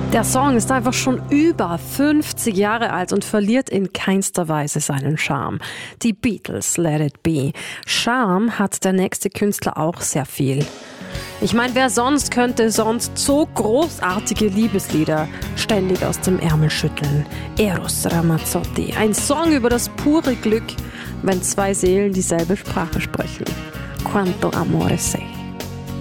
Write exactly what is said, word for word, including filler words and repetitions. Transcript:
Der Song ist einfach schon über fünfzig Jahre alt und verliert in keinster Weise seinen Charme. Die Beatles, Let It Be. Charme hat der nächste Künstler auch sehr viel. Ich meine, wer sonst könnte sonst so großartige Liebeslieder ständig aus dem Ärmel schütteln? Eros Ramazzotti, ein Song über das pure Glück, wenn zwei Seelen dieselbe Sprache sprechen. Quanto amore sei.